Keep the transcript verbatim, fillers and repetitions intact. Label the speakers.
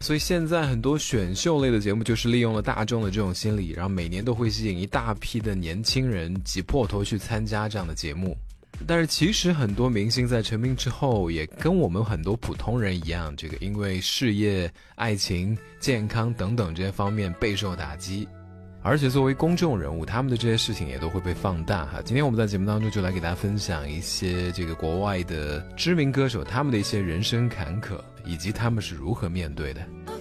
Speaker 1: 所以现在很多选秀类的节目就是利用了大众的这种心理，然后每年都会吸引一大批的年轻人挤破头去参加这样的节目。但是其实很多明星在成名之后也跟我们很多普通人一样，这个因为事业、爱情、健康等等这些方面备受打击，而且作为公众人物，他们的这些事情也都会被放大哈。今天我们在节目当中就来给大家分享一些这个国外的知名歌手他们的一些人生坎坷，以及他们是如何面对的。